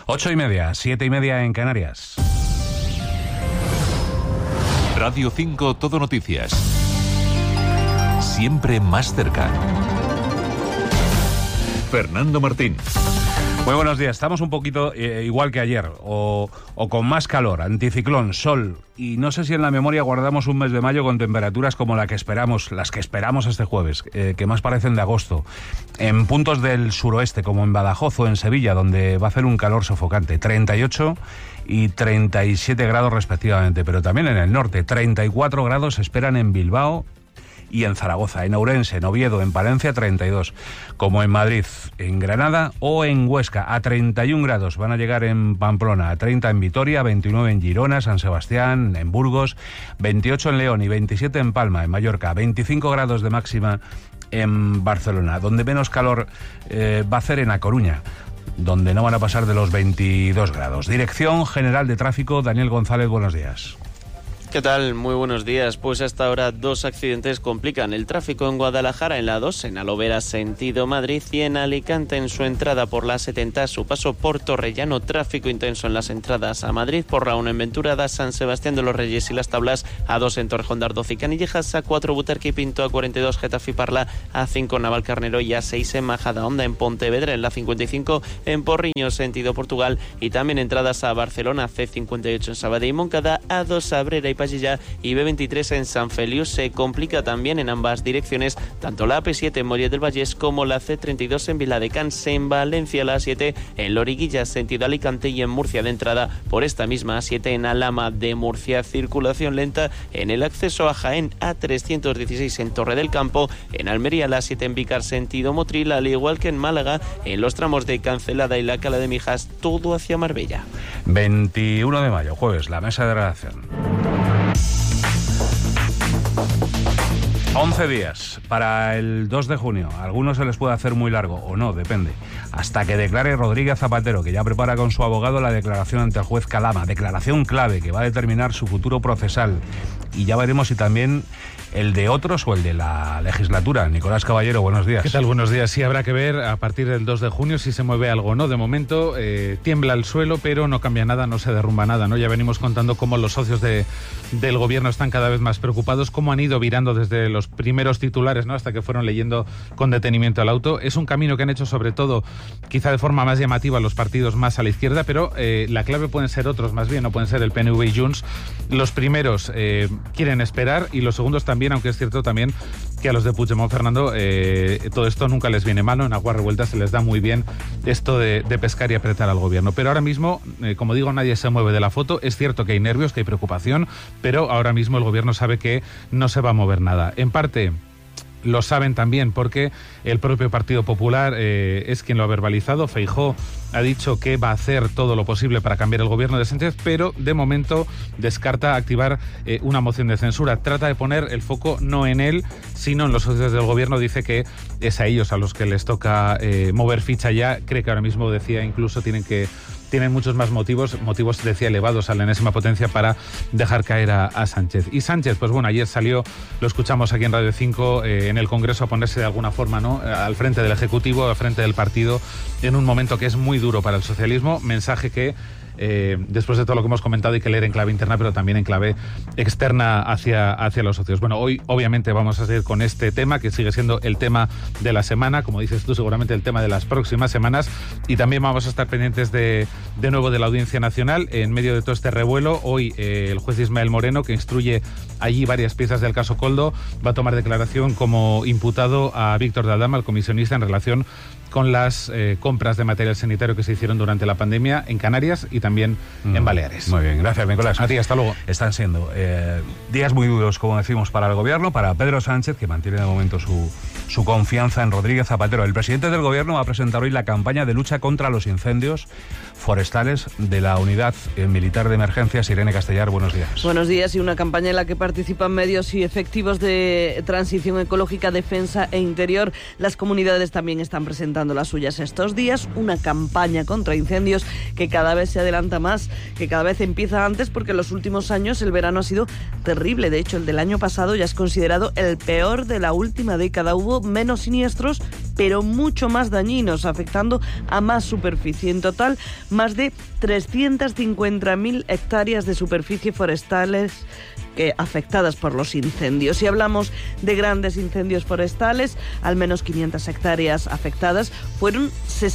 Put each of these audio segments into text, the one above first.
8:30, 7:30 en Canarias. Radio 5 Todo Noticias. Siempre más cerca. Fernando Martín. Muy buenos días. Estamos un poquito igual que ayer, o con más calor, anticiclón, sol, y no sé si en la memoria guardamos un mes de mayo con temperaturas como las que esperamos este jueves, que más parecen de agosto, en puntos del suroeste, como en Badajoz o en Sevilla, donde va a hacer un calor sofocante, 38 y 37 grados respectivamente, pero también en el norte, 34 grados se esperan en Bilbao y en Zaragoza, en Ourense, en Oviedo, en Palencia 32, como en Madrid, en Granada o en Huesca, a 31 grados van a llegar en Pamplona, a 30 en Vitoria, 29 en Girona, San Sebastián, en Burgos, 28 en León y 27 en Palma, en Mallorca, 25 grados de máxima en Barcelona. Donde menos calor va a hacer en A Coruña, donde no van a pasar de los 22 grados. Dirección General de Tráfico, Daniel González, buenos días. ¿Qué tal? Muy buenos días. Pues hasta ahora 2 accidentes complican el tráfico en Guadalajara, en la 2, en Alovera sentido Madrid, y en Alicante en su entrada por la 70, su paso por Torrellano, tráfico intenso en las entradas a Madrid, por la 1 en Venturada, San Sebastián de los Reyes y Las Tablas, a 2 en Torrejón de Ardoz y Canillejas, a 4 Butarque y Pinto, a 42 Getafe y Parla, a 5 Navalcarnero y a 6 en Majadahonda, en Pontevedra, en la 55, en Porriño sentido Portugal, y también entradas a Barcelona, C58 en Sabadell y Moncada, a 2 Abrera y Pasilla y B23 en San Feliu. Se complica también en ambas direcciones, tanto la AP7 en Moria del Vallés como la C32 en Viladecans, en Valencia la A7 en Loriguilla sentido Alicante y en Murcia de entrada por esta misma A7 en Alhama de Murcia. Circulación lenta en el acceso a Jaén, A316 en Torre del Campo, en Almería la A7 en Vícar sentido Motril, al igual que en Málaga en los tramos de Cancelada y la Cala de Mijas, todo hacia Marbella. 21 de mayo, jueves, la mesa de redacción. 11 días para el 2 de junio. A algunos se les puede hacer muy largo, o no, depende. Hasta que declare Rodríguez Zapatero, que ya prepara con su abogado la declaración ante el juez Calama. Declaración clave que va a determinar su futuro procesal. Y ya veremos si también el de otros o el de la legislatura. Nicolás Caballero, buenos días. ¿Qué tal? Buenos días. Sí, habrá que ver a partir del 2 de junio si se mueve algo o no. De momento tiembla el suelo, pero no cambia nada, no se derrumba nada, ¿no? Ya venimos contando cómo los socios del gobierno están cada vez más preocupados, cómo han ido virando desde los primeros titulares, ¿no?, hasta que fueron leyendo con detenimiento el auto. Es un camino que han hecho sobre todo, quizá de forma más llamativa, los partidos más a la izquierda, pero la clave pueden ser otros más bien, no pueden ser el PNV y Junts. Los primeros quieren esperar y los segundos también, aunque es cierto también que a los de Puigdemont, Fernando, todo esto nunca les viene malo. En Aguas Revueltas se les da muy bien esto de pescar y apretar al gobierno. Pero ahora mismo, como digo, nadie se mueve de la foto. Es cierto que hay nervios, que hay preocupación, pero ahora mismo el gobierno sabe que no se va a mover nada. En parte lo saben también porque el propio Partido Popular es quien lo ha verbalizado. Feijóo ha dicho que va a hacer todo lo posible para cambiar el gobierno de Sánchez, pero de momento descarta activar una moción de censura. Trata de poner el foco no en él, sino en los socios del gobierno. Dice que es a ellos a los que les toca mover ficha ya. Cree que ahora mismo, decía, incluso tienen muchos más motivos, decía, elevados a la enésima potencia para dejar caer a Sánchez. Y Sánchez, pues bueno, ayer salió, lo escuchamos aquí en Radio 5, en el Congreso, a ponerse de alguna forma, ¿no?, al frente del Ejecutivo, al frente del partido, en un momento que es muy duro para el socialismo. Mensaje que, después de todo lo que hemos comentado, hay que leer en clave interna, pero también en clave externa hacia los socios. Bueno, hoy obviamente vamos a seguir con este tema, que sigue siendo el tema de la semana, como dices tú, seguramente el tema de las próximas semanas, y también vamos a estar pendientes de nuevo de la Audiencia Nacional. En medio de todo este revuelo, hoy el juez Ismael Moreno, que instruye allí varias piezas del caso Koldo, va a tomar declaración como imputado a Víctor de Aldama, el comisionista, en relación con las compras de material sanitario que se hicieron durante la pandemia en Canarias y también en Baleares. Muy bien, gracias, Nicolás. A ti, hasta luego. Están siendo días muy duros, como decimos, para el gobierno, para Pedro Sánchez, que mantiene de momento su confianza en Rodríguez Zapatero. El presidente del gobierno va a presentar hoy la campaña de lucha contra los incendios forestales de la Unidad Militar de Emergencias. Irene Castellar, buenos días. Buenos días, y una campaña en la que participan medios y efectivos de Transición Ecológica, Defensa e Interior. Las comunidades también están presentando las suyas estos días. Una campaña contra incendios que cada vez se adelanta más, que cada vez empieza antes, porque en los últimos años el verano ha sido terrible. De hecho, el del año pasado ya es considerado el peor de la última década. Hubo menos siniestros, pero mucho más dañinos, afectando a más superficie. En total, más de 350.000 hectáreas de superficie forestales afectadas por los incendios. Si hablamos de grandes incendios forestales, al menos 500 hectáreas afectadas, fueron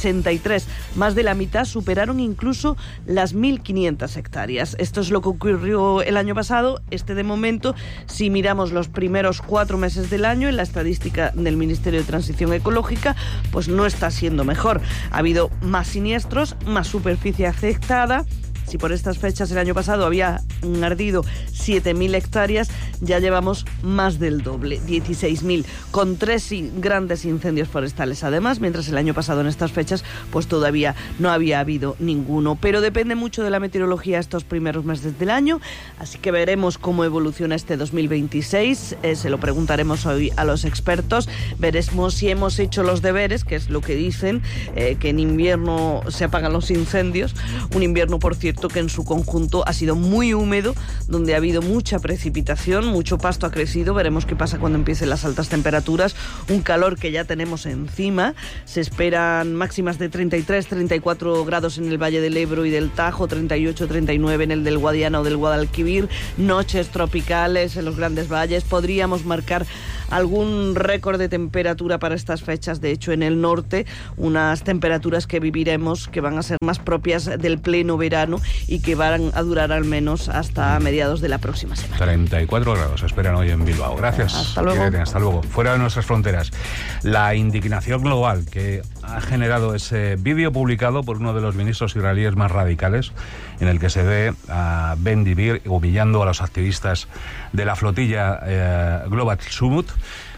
63. Más de la mitad superaron incluso las 1.500 hectáreas. Esto es lo que ocurrió el año pasado. De momento, si miramos los primeros 4 meses del año, en la estadística del Ministerio de Transición Ecológica, pues no está siendo mejor. Ha habido más siniestros, más superficie afectada. Si por estas fechas el año pasado había ardido 7.000 hectáreas, ya llevamos más del doble, 16.000, con 3 grandes incendios forestales. Además, mientras el año pasado en estas fechas, pues todavía no había habido ninguno. Pero depende mucho de la meteorología estos primeros meses del año, así que veremos cómo evoluciona este 2026. Se lo preguntaremos hoy a los expertos. Veremos si hemos hecho los deberes, que es lo que dicen, que en invierno se apagan los incendios. Un invierno, por cierto, que en su conjunto ha sido muy húmedo, donde ha habido mucha precipitación, mucho pasto ha crecido. Veremos qué pasa cuando empiecen las altas temperaturas, un calor que ya tenemos encima. Se esperan máximas de 33, 34 grados en el Valle del Ebro y del Tajo, 38, 39 en el del Guadiana o del Guadalquivir, noches tropicales en los grandes valles. Podríamos marcar algún récord de temperatura para estas fechas. De hecho, en el norte, unas temperaturas que viviremos que van a ser más propias del pleno verano y que van a durar al menos hasta mediados de la próxima semana. 34 grados esperan hoy en Bilbao. Gracias. Hasta luego. Hasta luego. Fuera de nuestras fronteras, la indignación global que ha generado ese vídeo publicado por uno de los ministros israelíes más radicales, en el que se ve a Ben-Gvir humillando a los activistas de la flotilla Global Summit,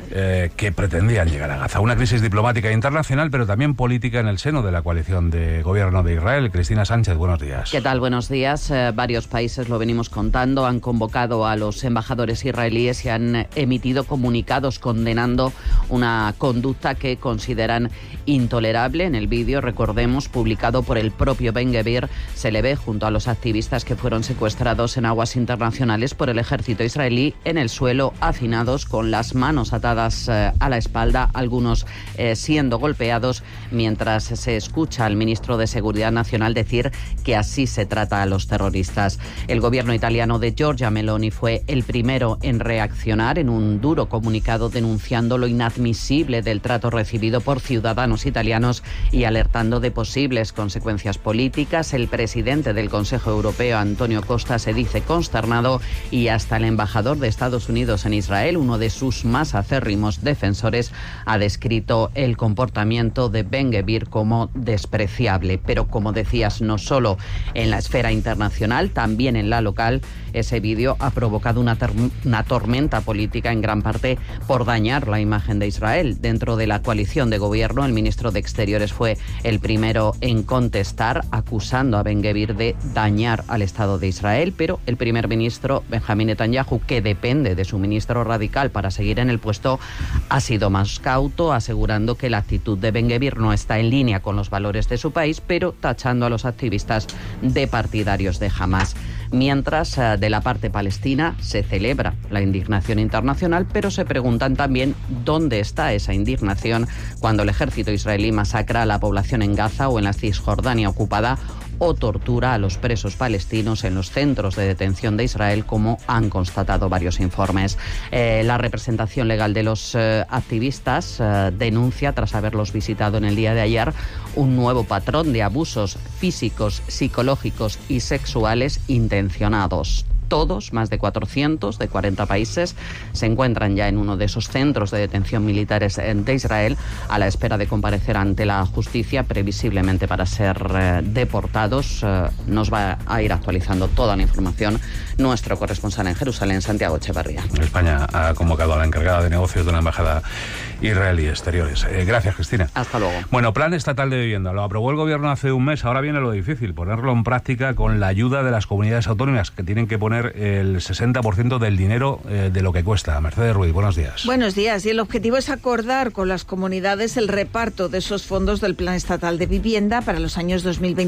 que pretendían llegar a Gaza. Una crisis diplomática internacional, pero también política en el seno de la coalición de gobierno de Israel. Cristina Sánchez, buenos días. ¿Qué tal? Buenos días. Varios países, lo venimos contando, han convocado a los embajadores israelíes y han emitido comunicados condenando una conducta que consideran intolerable. En el vídeo, recordemos, publicado por el propio Ben-Gvir, se le ve junto a los activistas que fueron secuestrados en aguas internacionales por el ejército israelí en el suelo, hacinados, con las manos atadas a la espalda, algunos siendo golpeados, mientras se escucha al ministro de Seguridad Nacional decir que así se trata a los terroristas. El gobierno italiano de Giorgia Meloni fue el primero en reaccionar en un duro comunicado denunciando lo inadmisible del trato recibido por ciudadanos italianos y alertando de posibles consecuencias políticas. El presidente del Consejo Europeo, Antonio Costa, se dice consternado, y hasta el embajador de Estados Unidos en Israel, uno de sus más acérrimos defensores, ha descrito el comportamiento de Ben-Gvir como despreciable. Pero, como decías, no solo en la esfera internacional, también en la local, ese vídeo ha provocado una tormenta política, en gran parte por dañar la imagen de Israel. Dentro de la coalición de gobierno, el ministro de Exteriores fue el primero en contestar, acusando a Ben-Gvir de dañar al Estado de Israel, pero el primer ministro, Benjamín Netanyahu, que depende de su ministro radical para seguir en el puesto, ha sido más cauto, asegurando que la actitud de Ben-Gvir no está en línea con los valores de su país, pero tachando a los activistas de partidarios de Hamás. Mientras, de la parte palestina se celebra la indignación internacional, pero se preguntan también dónde está esa indignación cuando el ejército israelí masacra a la población en Gaza o en la Cisjordania ocupada, o tortura a los presos palestinos en los centros de detención de Israel, como han constatado varios informes. La representación legal de los activistas denuncia, tras haberlos visitado en el día de ayer, un nuevo patrón de abusos físicos, psicológicos y sexuales intencionados. Todos, más de 400 de 40 países, se encuentran ya en uno de esos centros de detención militares de Israel, a la espera de comparecer ante la justicia, previsiblemente para ser deportados. Nos va a ir actualizando toda la información nuestro corresponsal en Jerusalén, Santiago Echevarría. España ha convocado a la encargada de negocios de la embajada israelí exteriores. Gracias, Cristina. Hasta luego. Bueno, Plan Estatal de Vivienda. Lo aprobó el gobierno hace un mes. Ahora viene lo difícil, ponerlo en práctica con la ayuda de las comunidades autónomas, que tienen que poner poner el 60% del dinero de lo que cuesta. Mercedes Ruiz, buenos días. Buenos días. Y el objetivo es acordar con las comunidades el reparto de esos fondos del Plan Estatal de Vivienda para los años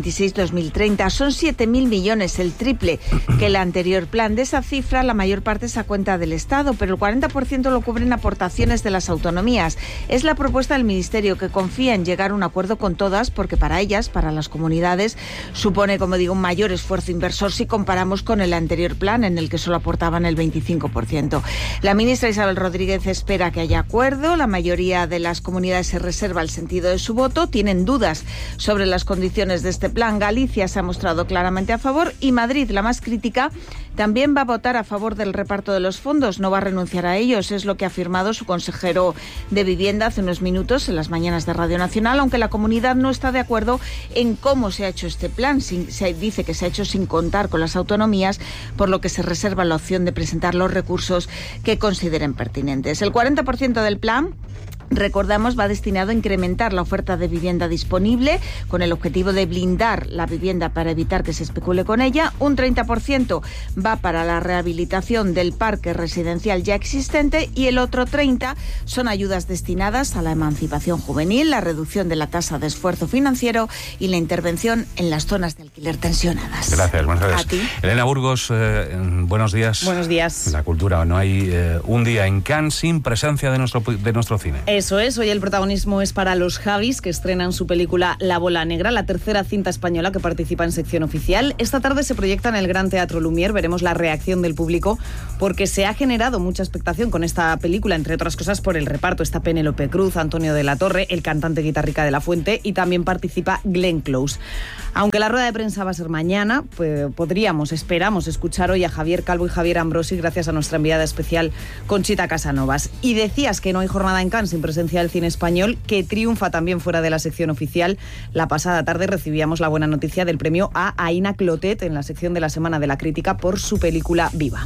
2026-2030. Son 7.000 millones, el triple que el anterior plan. De esa cifra, la mayor parte es a cuenta del Estado, pero el 40% lo cubren aportaciones de las autonomías. Es la propuesta del Ministerio, que confía en llegar a un acuerdo con todas, porque para ellas, para las comunidades, supone, como digo, un mayor esfuerzo inversor si comparamos con el anterior plan, en el que solo aportaban el 25%. La ministra Isabel Rodríguez espera que haya acuerdo. La mayoría de las comunidades se reserva el sentido de su voto. Tienen dudas sobre las condiciones de este plan. Galicia se ha mostrado claramente a favor y Madrid, la más crítica, también va a votar a favor del reparto de los fondos. No va a renunciar a ellos, es lo que ha afirmado su consejero de Vivienda hace unos minutos en las mañanas de Radio Nacional, aunque la comunidad no está de acuerdo en cómo se ha hecho este plan. Se dice que se ha hecho sin contar con las autonomías, por lo que se reserva la opción de presentar los recursos que consideren pertinentes. El 40% del plan, recordamos, va destinado a incrementar la oferta de vivienda disponible con el objetivo de blindar la vivienda para evitar que se especule con ella. Un 30% va para la rehabilitación del parque residencial ya existente y el otro 30% son ayudas destinadas a la emancipación juvenil, la reducción de la tasa de esfuerzo financiero y la intervención en las zonas de alquiler tensionadas. Gracias, Mercedes. A ti. Elena Burgos, buenos días. Buenos días. La cultura, no hay un día en Cannes sin presencia de nuestro cine. Eso es, hoy el protagonismo es para los Javis, que estrenan su película La Bola Negra, la tercera cinta española que participa en sección oficial. Esta tarde se proyecta en el Gran Teatro Lumière, veremos la reacción del público, porque se ha generado mucha expectación con esta película, entre otras cosas por el reparto. Está Penélope Cruz, Antonio de la Torre, el cantante Guitarrica de la Fuente y también participa Glenn Close. Aunque la rueda de prensa va a ser mañana, pues esperamos escuchar hoy a Javier Calvo y Javier Ambrosi gracias a nuestra enviada especial Conchita Casanovas. Y decías que no hay jornada en Cannes sin presencia del cine español, que triunfa también fuera de la sección oficial. La pasada tarde recibíamos la buena noticia del premio a Aina Clotet en la sección de la Semana de la Crítica por su película Viva.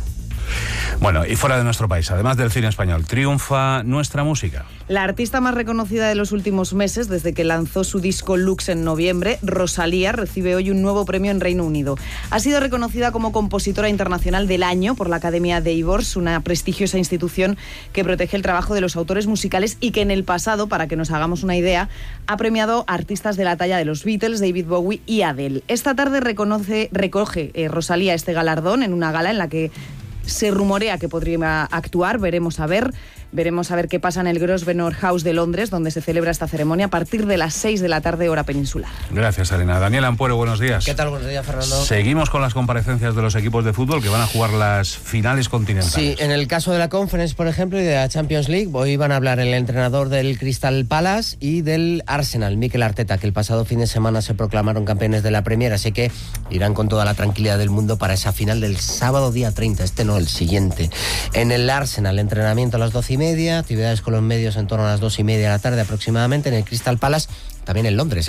Bueno, y fuera de nuestro país, además del cine español, triunfa nuestra música. La artista más reconocida de los últimos meses, desde que lanzó su disco Lux en noviembre, Rosalía, recibe hoy un nuevo premio en Reino Unido. Ha sido reconocida como compositora internacional del año por la Academia de Ivors, una prestigiosa institución que protege el trabajo de los autores musicales y que en el pasado, para que nos hagamos una idea, ha premiado a artistas de la talla de los Beatles, David Bowie y Adele. Esta tarde recoge Rosalía este galardón en una gala en la que se rumorea que podría actuar. Veremos a ver qué pasa en el Grosvenor House de Londres, donde se celebra esta ceremonia a partir de las 6 de la tarde, hora peninsular. Gracias, Elena. Daniel Ampuero, buenos días. ¿Qué tal? Buenos días, Fernando. Seguimos con las comparecencias de los equipos de fútbol que van a jugar las finales continentales. Sí, en el caso de la Conference, por ejemplo, y de la Champions League, hoy van a hablar el entrenador del Crystal Palace y del Arsenal, Mikel Arteta, que el pasado fin de semana se proclamaron campeones de la Premier, así que irán con toda la tranquilidad del mundo para esa final del sábado día 30, el siguiente. En el Arsenal, entrenamiento a las 12:30, actividades con los medios en torno a las 2:30 de la tarde aproximadamente. En el Crystal Palace, también en Londres,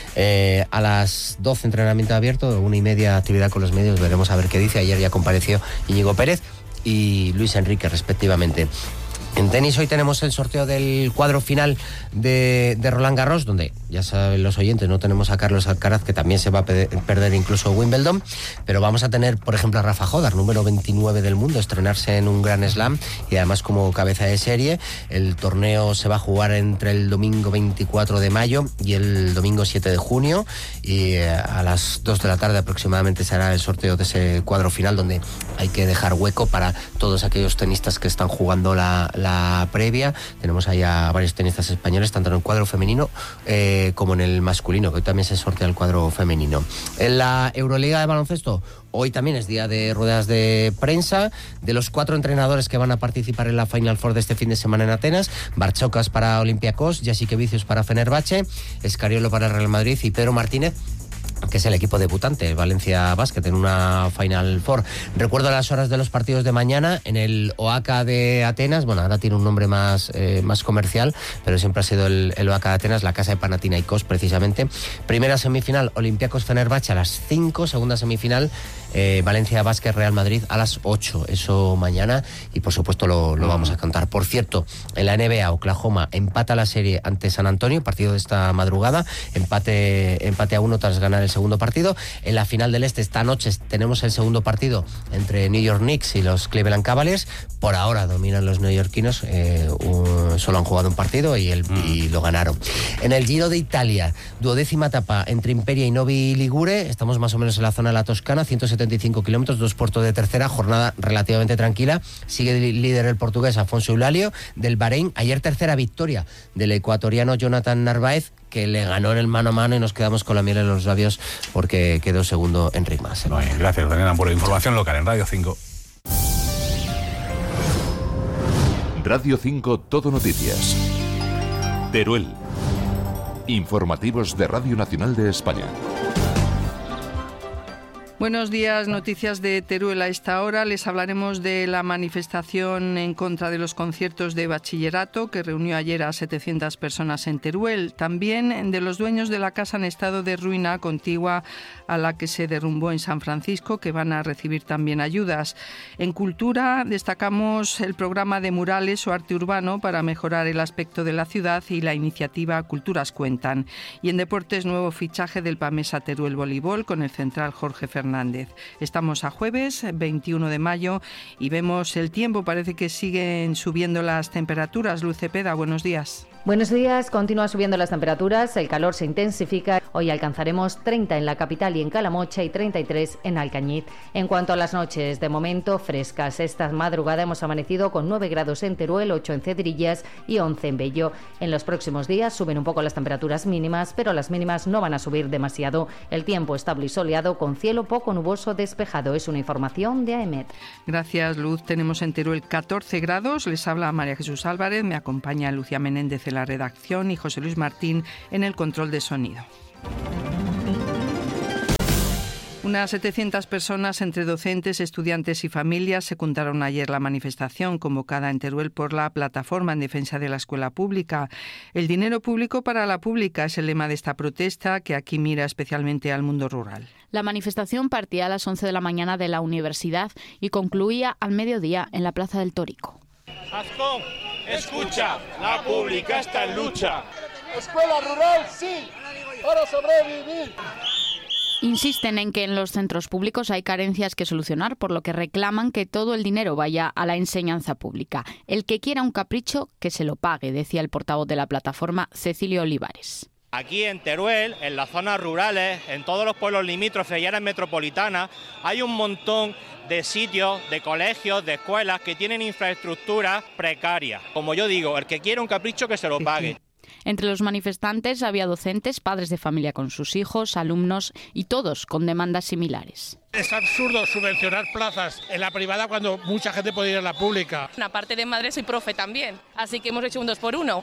a las 12 entrenamiento abierto, 1:30 actividad con los medios, veremos a ver qué dice. Ayer ya compareció Íñigo Pérez y Luis Enrique respectivamente. En tenis hoy tenemos el sorteo del cuadro final de Roland Garros, donde, ya saben los oyentes, no tenemos a Carlos Alcaraz, que también se va a perder incluso Wimbledon, pero vamos a tener, por ejemplo, a Rafa Jodar, número 29 del mundo, estrenarse en un Grand Slam y además como cabeza de serie. El torneo se va a jugar entre el domingo 24 de mayo y el domingo 7 de junio y a las 2 de la tarde aproximadamente será el sorteo de ese cuadro final, donde hay que dejar hueco para todos aquellos tenistas que están jugando la previa. Tenemos ahí a varios tenistas españoles, tanto en el cuadro femenino como en el masculino, que hoy también se sortea el cuadro femenino. En la Euroliga de baloncesto, hoy también es día de ruedas de prensa de los 4 entrenadores que van a participar en la Final Four de este fin de semana en Atenas. Barchocas para Olympiacos, Jasikevičius para Fenerbahce, Escariolo para el Real Madrid y Pedro Martínez, que es el equipo debutante, Valencia Basket, en una Final Four. Recuerdo las horas de los partidos de mañana en el OACA de Atenas. Bueno, ahora tiene un nombre más comercial, pero siempre ha sido el OACA de Atenas, la casa de Panathinaikos precisamente. Primera semifinal, Olympiacos Fenerbahce a las 5, segunda semifinal Valencia Basket Real Madrid a las 8, eso mañana, y por supuesto lo vamos a contar. Por cierto, en la NBA, Oklahoma empata la serie ante San Antonio, partido de esta madrugada, empate a 1 tras ganar el segundo partido. En la final del Este, esta noche tenemos el segundo partido entre New York Knicks y los Cleveland Cavaliers. Por ahora dominan los neoyorquinos, solo han jugado un partido y lo ganaron. En el Giro de Italia, 12ª etapa entre Imperia y Novi Ligure, estamos más o menos en la zona de la Toscana, 175 kilómetros, 2 puertos de tercera, jornada relativamente tranquila. Sigue líder el portugués Afonso Eulalio del Bahrein. Ayer tercera victoria del ecuatoriano Jonathan Narváez, que le ganó en el mano a mano, y nos quedamos con la miel en los labios porque quedó segundo Enric Mas. Gracias, Daniela, por la información local en Radio 5. Radio 5 Todo Noticias. Teruel. Informativos de Radio Nacional de España. Buenos días, noticias de Teruel a esta hora. Les hablaremos de la manifestación en contra de los conciertos de bachillerato que reunió ayer a 700 personas en Teruel. También de los dueños de la casa en estado de ruina contigua a la que se derrumbó en San Francisco, que van a recibir también ayudas. En cultura destacamos el programa de murales o arte urbano para mejorar el aspecto de la ciudad y la iniciativa Culturas Cuentan. Y en deportes, nuevo fichaje del Pamesa Teruel Voleibol con el central Jorge Fernández. Estamos a jueves 21 de mayo y vemos el tiempo. Parece que siguen subiendo las temperaturas. Luz Cepeda, buenos días. Buenos días, continúan subiendo las temperaturas, el calor se intensifica. Hoy alcanzaremos 30 en la capital y en Calamocha y 33 en Alcañiz. En cuanto a las noches, de momento frescas. Esta madrugada hemos amanecido con 9 grados en Teruel, 8 en Cedrillas y 11 en Bello. En los próximos días suben un poco las temperaturas mínimas, pero las mínimas no van a subir demasiado. El tiempo estable y soleado con cielo poco nuboso despejado. Es una información de AEMET. Gracias, Luz. Tenemos en Teruel 14 grados. Les habla María Jesús Álvarez. Me acompaña Lucía Menéndez en la redacción y José Luis Martín en el control de sonido. Unas 700 personas, entre docentes, estudiantes y familias, secundaron ayer la manifestación convocada en Teruel por la Plataforma en Defensa de la Escuela Pública. El dinero público para la pública es el lema de esta protesta, que aquí mira especialmente al mundo rural. La manifestación partía a las 11 de la mañana de la universidad y concluía al mediodía en la Plaza del Tórico. Ascom, escucha, la pública está en lucha. Escuela rural, sí, para sobrevivir. Insisten en que en los centros públicos hay carencias que solucionar, por lo que reclaman que todo el dinero vaya a la enseñanza pública. El que quiera un capricho, que se lo pague, decía el portavoz de la plataforma, Cecilio Olivares. Aquí en Teruel, en las zonas rurales, en todos los pueblos limítrofes y áreas metropolitanas, hay un montón de sitios, de colegios, de escuelas que tienen infraestructuras precarias. Como yo digo, el que quiera un capricho, que se lo pague. Entre los manifestantes había docentes, padres de familia con sus hijos, alumnos y todos con demandas similares. Es absurdo subvencionar plazas en la privada cuando mucha gente puede ir a la pública. Aparte de madre, soy profe también, así que hemos hecho un 2x1.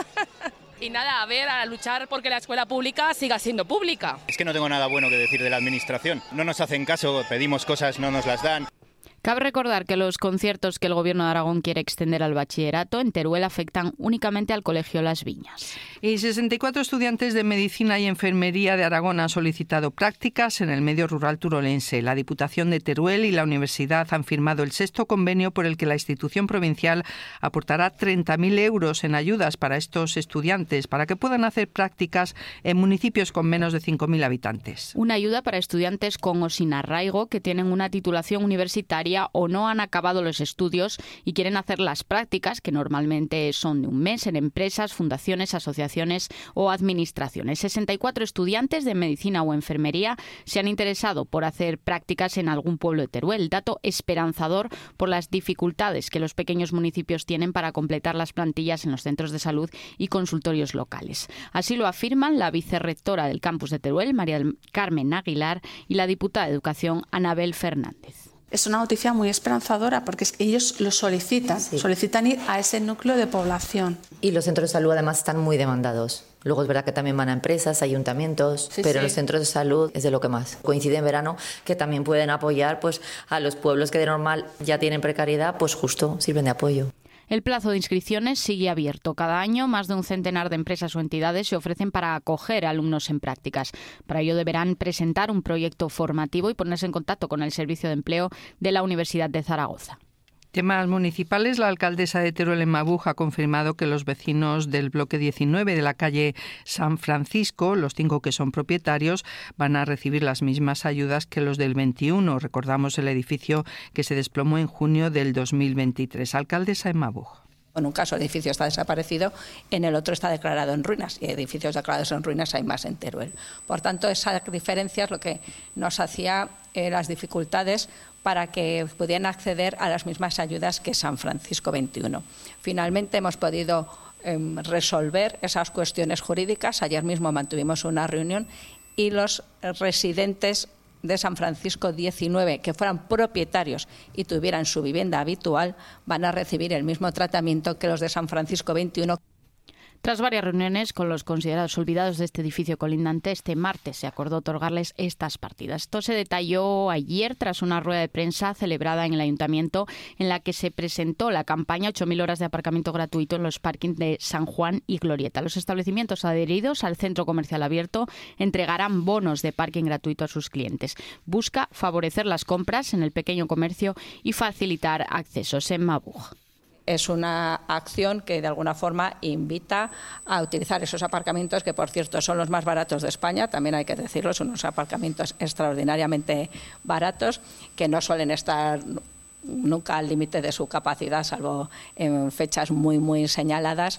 Y nada, a luchar porque la escuela pública siga siendo pública. Es que no tengo nada bueno que decir de la administración. No nos hacen caso, pedimos cosas, no nos las dan. Cabe recordar que los conciertos que el Gobierno de Aragón quiere extender al bachillerato en Teruel afectan únicamente al Colegio Las Viñas. Y 64 estudiantes de Medicina y Enfermería de Aragón han solicitado prácticas en el medio rural turolense. La Diputación de Teruel y la Universidad han firmado el 6º convenio por el que la institución provincial aportará 30.000 euros en ayudas para estos estudiantes para que puedan hacer prácticas en municipios con menos de 5.000 habitantes. Una ayuda para estudiantes con o sin arraigo que tienen una titulación universitaria o no han acabado los estudios y quieren hacer las prácticas, que normalmente son de un mes, en empresas, fundaciones, asociaciones o administraciones. 64 estudiantes de medicina o enfermería se han interesado por hacer prácticas en algún pueblo de Teruel, dato esperanzador por las dificultades que los pequeños municipios tienen para completar las plantillas en los centros de salud y consultorios locales. Así lo afirman la vicerrectora del campus de Teruel, María del Carmen Aguilar, y la diputada de Educación, Anabel Fernández. Es una noticia muy esperanzadora porque ellos lo solicitan, solicitan ir a ese núcleo de población. Y los centros de salud además están muy demandados. Luego es verdad que también van a empresas, ayuntamientos, pero los centros de salud es de lo que más. Coincide en verano que también pueden apoyar pues a los pueblos que de normal ya tienen precariedad, pues justo sirven de apoyo. El plazo de inscripciones sigue abierto. Cada año, más de un centenar de empresas o entidades se ofrecen para acoger alumnos en prácticas. Para ello deberán presentar un proyecto formativo y ponerse en contacto con el Servicio de Empleo de la Universidad de Zaragoza. Temas municipales. La alcaldesa de Teruel en Mabuj ha confirmado que los vecinos del bloque 19 de la calle San Francisco, los 5 que son propietarios, van a recibir las mismas ayudas que los del 21. Recordamos el edificio que se desplomó en junio del 2023. Alcaldesa en Mabuj. En un caso el edificio está desaparecido, en el otro está declarado en ruinas, y edificios declarados en ruinas hay más en Teruel. Por tanto, esa diferencia es lo que nos hacía las dificultades para que pudieran acceder a las mismas ayudas que San Francisco 21. Finalmente hemos podido resolver esas cuestiones jurídicas. Ayer mismo mantuvimos una reunión y los residentes de San Francisco 19 que fueran propietarios y tuvieran su vivienda habitual van a recibir el mismo tratamiento que los de San Francisco 21. Tras varias reuniones con los considerados olvidados de este edificio colindante, este martes se acordó otorgarles estas partidas. Esto se detalló ayer tras una rueda de prensa celebrada en el Ayuntamiento en la que se presentó la campaña 8.000 horas de aparcamiento gratuito en los parkings de San Juan y Glorieta. Los establecimientos adheridos al centro comercial abierto entregarán bonos de parking gratuito a sus clientes. Busca favorecer las compras en el pequeño comercio y facilitar accesos en Mabuj. Es una acción que de alguna forma invita a utilizar esos aparcamientos que, por cierto, son los más baratos de España, también hay que decirlo, son unos aparcamientos extraordinariamente baratos que no suelen estar nunca al límite de su capacidad, salvo en fechas muy señaladas.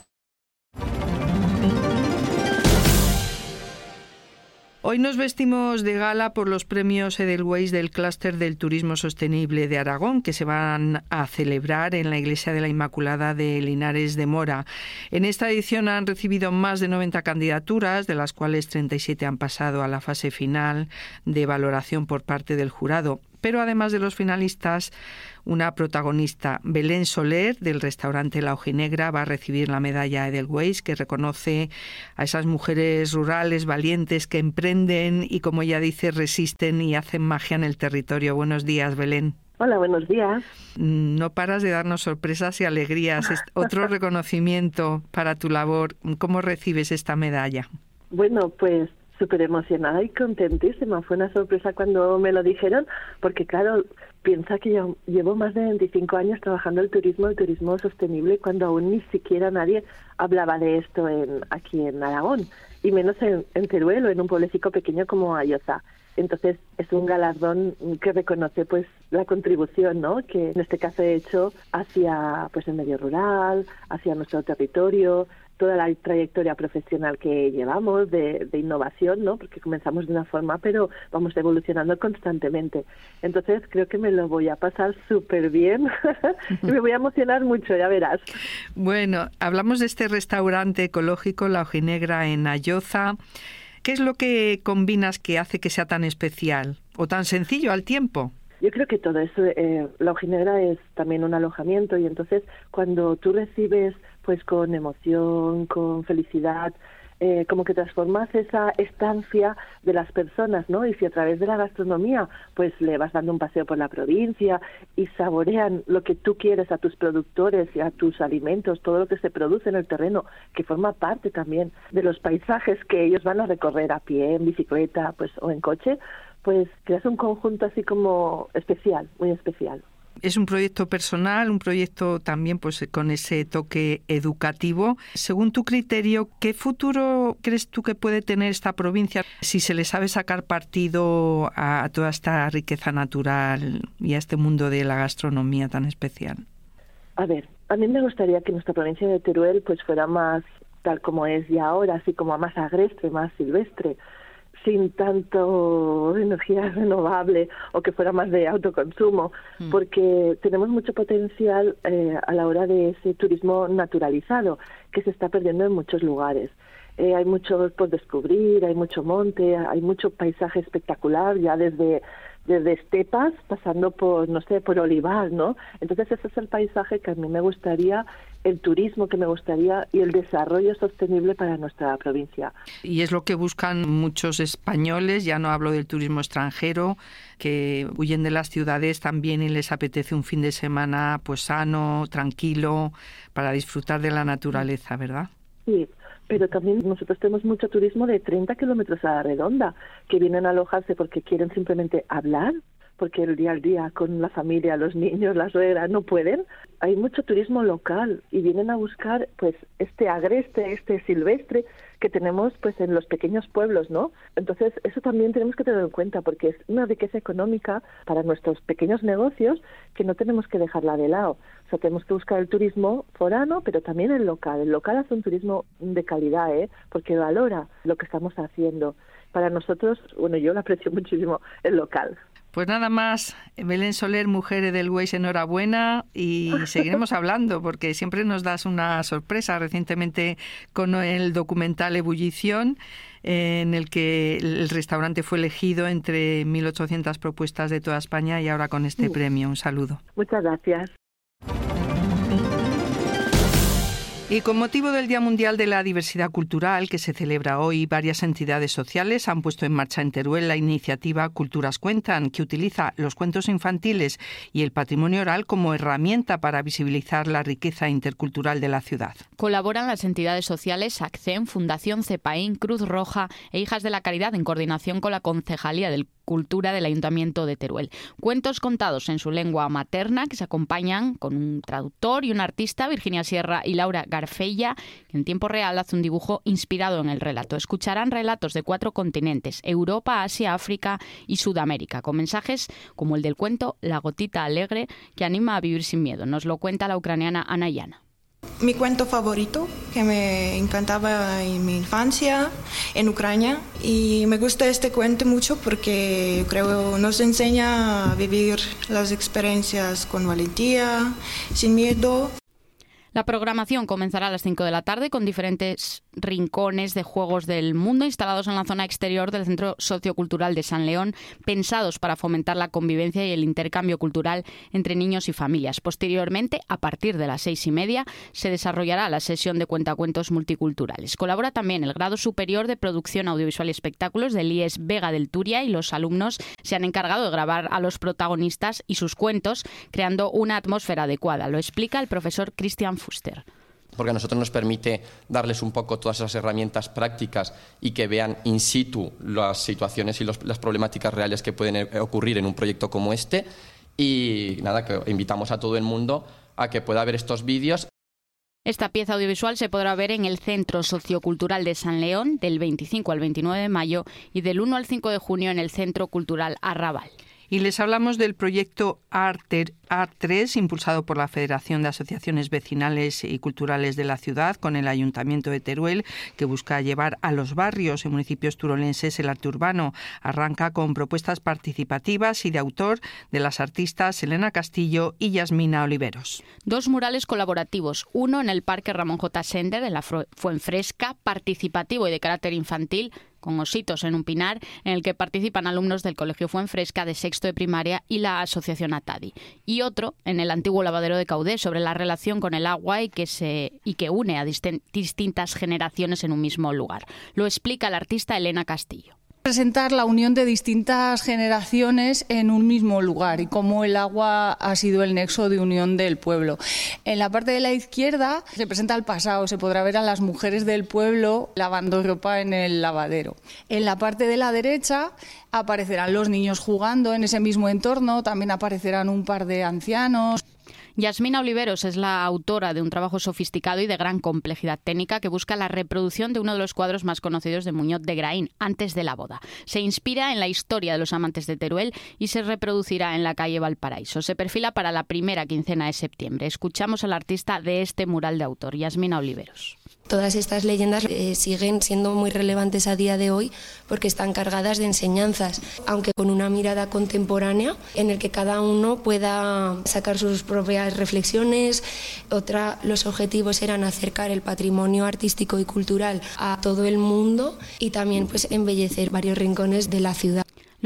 Hoy nos vestimos de gala por los premios Edelweiss del Clúster del Turismo Sostenible de Aragón, que se van a celebrar en la Iglesia de la Inmaculada de Linares de Mora. En esta edición han recibido más de 90 candidaturas, de las cuales 37 han pasado a la fase final de valoración por parte del jurado. Pero además de los finalistas, una protagonista, Belén Soler, del restaurante La Ojinegra, va a recibir la medalla Edelweiss, que reconoce a esas mujeres rurales valientes que emprenden y, como ella dice, resisten y hacen magia en el territorio. Buenos días, Belén. Hola, buenos días. No paras de darnos sorpresas y alegrías. Es otro reconocimiento para tu labor. ¿Cómo recibes esta medalla? Bueno, pues súper emocionada y contentísima. Fue una sorpresa cuando me lo dijeron, porque claro, piensa que yo llevo más de 25 años trabajando el turismo sostenible, cuando aún ni siquiera nadie hablaba de esto aquí en Aragón, y menos en Teruel o en un pueblecito pequeño como Ayoza. Entonces es un galardón que reconoce pues la contribución, ¿no?, que en este caso he hecho hacia pues el medio rural, hacia nuestro territorio, toda la trayectoria profesional que llevamos de innovación, ¿no?, porque comenzamos de una forma, pero vamos evolucionando constantemente. Entonces creo que me lo voy a pasar súper bien y me voy a emocionar mucho, ya verás. Bueno, hablamos de este restaurante ecológico, La Ojinegra, en Ayoza. ¿Qué es lo que combinas que hace que sea tan especial o tan sencillo al tiempo? Yo creo que todo eso, La Ojinegra es también un alojamiento, y entonces cuando tú recibes pues con emoción, con felicidad, como que transformas esa estancia de las personas, ¿no? Y si a través de la gastronomía pues le vas dando un paseo por la provincia y saborean lo que tú quieres a tus productores y a tus alimentos, todo lo que se produce en el terreno, que forma parte también de los paisajes que ellos van a recorrer a pie, en bicicleta, pues o en coche, pues creas un conjunto así como especial, muy especial. Es un proyecto personal, un proyecto también pues con ese toque educativo. Según tu criterio, ¿qué futuro crees tú que puede tener esta provincia si se le sabe sacar partido a toda esta riqueza natural y a este mundo de la gastronomía tan especial? A ver, a mí me gustaría que nuestra provincia de Teruel pues fuera más tal como es ya ahora, así como más agreste, más silvestre, sin tanto energía renovable, o que fuera más de autoconsumo, porque tenemos mucho potencial a la hora de ese turismo naturalizado que se está perdiendo en muchos lugares. Hay mucho por descubrir, hay mucho monte, hay mucho paisaje espectacular ya desde desde estepas pasando por, no sé, por olivar, ¿no? Entonces ese es el paisaje que a mí me gustaría, el turismo que me gustaría y el desarrollo sostenible para nuestra provincia. Y es lo que buscan muchos españoles, ya no hablo del turismo extranjero, que huyen de las ciudades también y les apetece un fin de semana pues sano, tranquilo, para disfrutar de la naturaleza, ¿verdad? Sí, pero también nosotros tenemos mucho turismo de 30 kilómetros a la redonda, que vienen a alojarse porque quieren simplemente hablar, porque el día al día con la familia, los niños, la suegra, no pueden. Hay mucho turismo local y vienen a buscar pues este agreste, este silvestre que tenemos pues en los pequeños pueblos, ¿no? Entonces eso también tenemos que tener en cuenta porque es una riqueza económica para nuestros pequeños negocios que no tenemos que dejarla de lado. O sea, tenemos que buscar el turismo forano, pero también el local. El local hace un turismo de calidad, porque valora lo que estamos haciendo. Para nosotros, bueno, yo lo aprecio muchísimo, el local. Pues nada más, Belén Soler, mujer Edelweiss, enhorabuena y seguiremos hablando porque siempre nos das una sorpresa. Recientemente con el documental Ebullición, en el que el restaurante fue elegido entre 1.800 propuestas de toda España y ahora con este premio. Un saludo. Muchas gracias. Y con motivo del Día Mundial de la Diversidad Cultural, que se celebra hoy, varias entidades sociales han puesto en marcha en Teruel la iniciativa Culturas Cuentan, que utiliza los cuentos infantiles y el patrimonio oral como herramienta para visibilizar la riqueza intercultural de la ciudad. Colaboran las entidades sociales ACCEM, Fundación CEPAIN, Cruz Roja e Hijas de la Caridad en coordinación con la Concejalía del Cultura del Ayuntamiento de Teruel. Cuentos contados en su lengua materna que se acompañan con un traductor y un artista, Virginia Sierra y Laura Garfella, que en tiempo real hace un dibujo inspirado en el relato. Escucharán relatos de 4 continentes, Europa, Asia, África y Sudamérica, con mensajes como el del cuento La gotita alegre, que anima a vivir sin miedo. Nos lo cuenta la ucraniana Ana Yana. Mi cuento favorito, que me encantaba en mi infancia en Ucrania, y me gusta este cuento mucho porque creo nos enseña a vivir las experiencias con valentía, sin miedo. La programación comenzará a las 5 de la tarde con diferentes rincones de juegos del mundo instalados en la zona exterior del Centro Sociocultural de San León, pensados para fomentar la convivencia y el intercambio cultural entre niños y familias. Posteriormente, a partir de las 6:30, se desarrollará la sesión de cuentacuentos multiculturales. Colabora también el Grado Superior de Producción Audiovisual y Espectáculos del IES Vega del Turia y los alumnos se han encargado de grabar a los protagonistas y sus cuentos, creando una atmósfera adecuada. Lo explica el profesor Cristian Fuster. Porque a nosotros nos permite darles un poco todas esas herramientas prácticas y que vean in situ las situaciones y las problemáticas reales que pueden ocurrir en un proyecto como este. Y nada, que invitamos a todo el mundo a que pueda ver estos vídeos. Esta pieza audiovisual se podrá ver en el Centro Sociocultural de San León del 25 al 29 de mayo y del 1 al 5 de junio en el Centro Cultural Arrabal. Y les hablamos del proyecto Art3, impulsado por la Federación de Asociaciones Vecinales y Culturales de la ciudad, con el Ayuntamiento de Teruel, que busca llevar a los barrios y municipios turolenses el arte urbano. Arranca con propuestas participativas y de autor de las artistas Elena Castillo y Yasmina Oliveros. 2 murales colaborativos, uno en el Parque Ramón J. Sender, en la Fuenfresca, participativo y de carácter infantil, con ositos en un pinar, en el que participan alumnos del Colegio Fuenfresca de sexto de primaria y la Asociación Atadi. Y otro en el antiguo lavadero de Caudé, sobre la relación con el agua y que une a distintas generaciones en un mismo lugar. Lo explica la artista Elena Castillo. Presentar la unión de distintas generaciones en un mismo lugar y cómo el agua ha sido el nexo de unión del pueblo. En la parte de la izquierda se presenta el pasado, se podrá ver a las mujeres del pueblo lavando ropa en el lavadero. En la parte de la derecha aparecerán los niños jugando en ese mismo entorno, también aparecerán un par de ancianos. Yasmina Oliveros es la autora de un trabajo sofisticado y de gran complejidad técnica que busca la reproducción de uno de los cuadros más conocidos de Muñoz de Graín, Antes de la boda. Se inspira en la historia de los amantes de Teruel y se reproducirá en la calle Valparaíso. Se perfila para la primera quincena de septiembre. Escuchamos al artista de este mural de autor, Yasmina Oliveros. Todas estas leyendas siguen siendo muy relevantes a día de hoy porque están cargadas de enseñanzas, aunque con una mirada contemporánea en el que cada uno pueda sacar sus propias reflexiones. Los objetivos eran acercar el patrimonio artístico y cultural a todo el mundo y también pues embellecer varios rincones de la ciudad.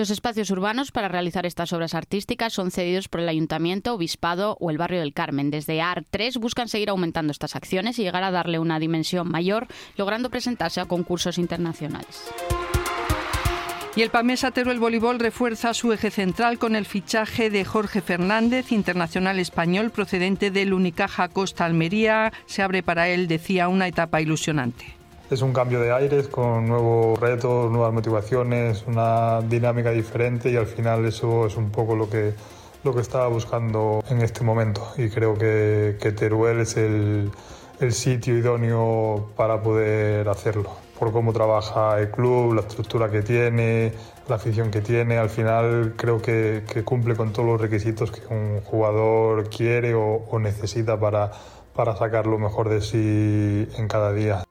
Los espacios urbanos para realizar estas obras artísticas son cedidos por el Ayuntamiento, Obispado o el Barrio del Carmen. Desde AR3 buscan seguir aumentando estas acciones y llegar a darle una dimensión mayor, logrando presentarse a concursos internacionales. Y el Pamesa Teruel Voleibol refuerza su eje central con el fichaje de Jorge Fernández, internacional español procedente del Unicaja Costa Almería. Se abre para él, decía, una etapa ilusionante. Es un cambio de aires con nuevos retos, nuevas motivaciones, una dinámica diferente y al final eso es un poco lo que estaba buscando en este momento. Y creo que Teruel es el sitio idóneo para poder hacerlo. Por cómo trabaja el club, la estructura que tiene, la afición que tiene, al final creo que cumple con todos los requisitos que un jugador quiere o necesita para sacar lo mejor de sí en cada día.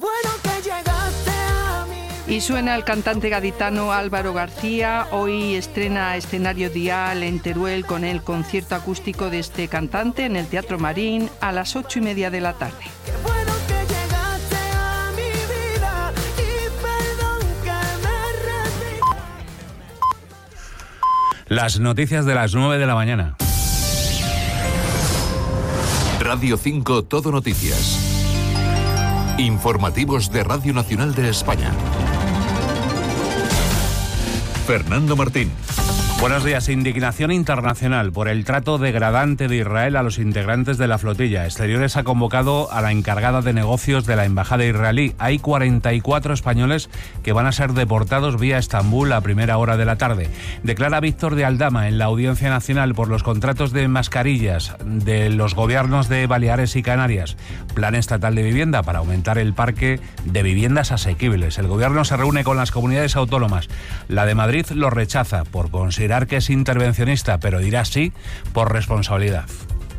Y suena el cantante gaditano Álvaro García. Hoy estrena escenario Dial en Teruel con el concierto acústico de este cantante en el Teatro Marín a las 8:30 de la tarde. Las noticias de las 9 de la mañana. Radio 5 Todo Noticias. Informativos de Radio Nacional de España. Fernando Martín. Buenos días. Indignación internacional por el trato degradante de Israel a los integrantes de la flotilla. Exteriores ha convocado a la encargada de negocios de la embajada israelí. Hay 44 españoles que van a ser deportados vía Estambul a primera hora de la tarde. Declara Víctor de Aldama en la Audiencia Nacional por los contratos de mascarillas de los gobiernos de Baleares y Canarias. Plan estatal de vivienda para aumentar el parque de viviendas asequibles. El gobierno se reúne con las comunidades autónomas. La de Madrid lo rechaza por considerar que es intervencionista, pero dirá sí por responsabilidad.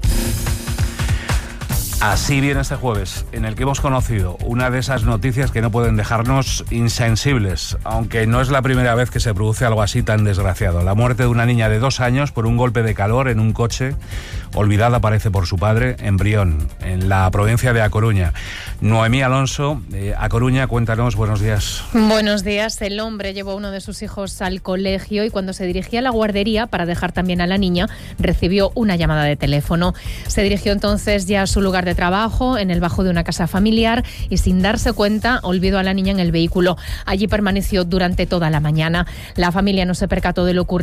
Así viene este jueves, en el que hemos conocido una de esas noticias que no pueden dejarnos insensibles, aunque no es la primera vez que se produce algo así tan desgraciado. La muerte de una niña de 2 años por un golpe de calor en un coche, olvidada parece por su padre, en Brión, en la provincia de A Coruña. Noemí Alonso, A Coruña, cuéntanos, buenos días. Buenos días. El hombre llevó a uno de sus hijos al colegio y cuando se dirigía a la guardería para dejar también a la niña, recibió una llamada de teléfono. Se dirigió entonces ya a su lugar de trabajo, en el bajo de una casa familiar, y sin darse cuenta olvidó a la niña en el vehículo. Allí permaneció durante toda la mañana. La familia no se percató de lo ocurrido